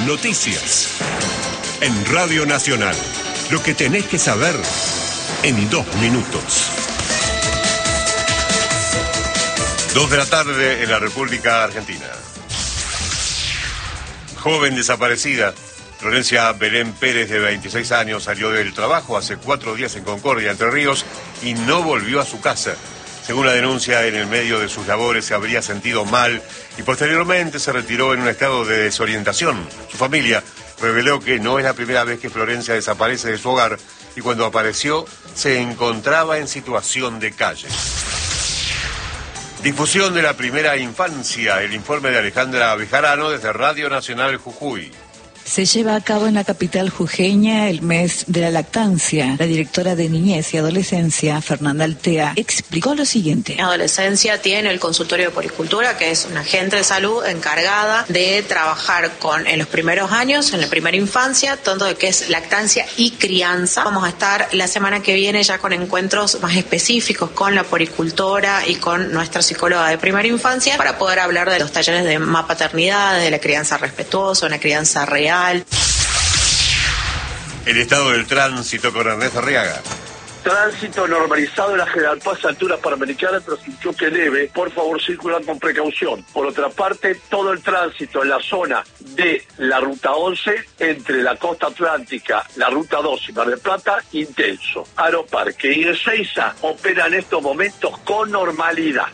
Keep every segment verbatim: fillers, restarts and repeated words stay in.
Noticias. En Radio Nacional. Lo que tenés que saber en dos minutos. Dos de la tarde en la República Argentina. Joven desaparecida. Florencia Belén Pérez, de veintiséis años, salió del trabajo hace cuatro días en Concordia, Entre Ríos, y no volvió a su casa. Según la denuncia, en el medio de sus labores se habría sentido mal y posteriormente se retiró en un estado de desorientación. Su familia reveló que no es la primera vez que Florencia desaparece de su hogar y cuando apareció se encontraba en situación de calle. Difusión de la primera infancia, el informe de Alejandra Bejarano desde Radio Nacional Jujuy. Se lleva a cabo en la capital jujeña el mes de la lactancia. La directora de Niñez y Adolescencia, Fernanda Altea, explicó lo siguiente. Adolescencia tiene el consultorio de puericultura, que es una agente de salud encargada de trabajar con en los primeros años, en la primera infancia, tanto de que es lactancia y crianza. Vamos a estar la semana que viene ya con encuentros más específicos con la puericultora y con nuestra psicóloga de primera infancia para poder hablar de los talleres de maternidad, de la crianza respetuosa, una crianza real. El estado del tránsito con Ernesto Arriaga. Tránsito normalizado en la General Paz, alturas Panamericana, pero sin choque leve. Por favor, circular con precaución. Por otra parte, todo el tránsito en la zona de la Ruta once, entre la costa atlántica, la Ruta dos y Mar del Plata, intenso. Aeroparque y Ezeiza opera en estos momentos con normalidad.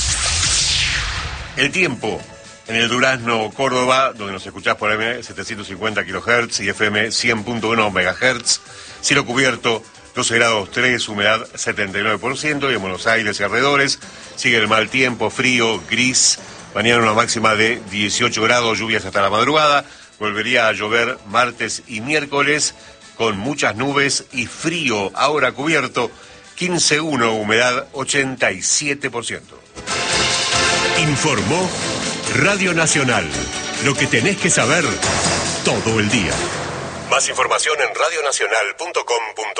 El tiempo. En el Durazno, Córdoba, donde nos escuchás por M M setecientos cincuenta kilohertz y F M cien punto uno megahertz, cielo cubierto, doce grados tres, humedad setenta y nueve por ciento, y en Buenos Aires y alrededores sigue el mal tiempo, frío, gris, mañana una máxima de dieciocho grados, lluvias hasta la madrugada, volvería a llover martes y miércoles con muchas nubes y frío, ahora cubierto, quince punto uno, humedad ochenta y siete por ciento. Informó Radio Nacional, lo que tenés que saber todo el día. Más información en radio nacional punto com punto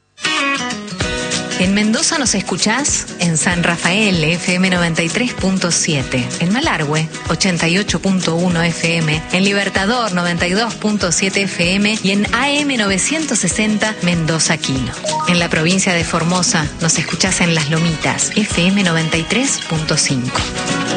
ar. En Mendoza nos escuchás en San Rafael, F M noventa y tres punto siete, en Malargüe, ochenta y ocho punto uno F M, en Libertador, noventa y dos punto siete F M y en A M novecientos sesenta Mendoza Quino. En la provincia de Formosa nos escuchás en Las Lomitas, F M noventa y tres punto cinco.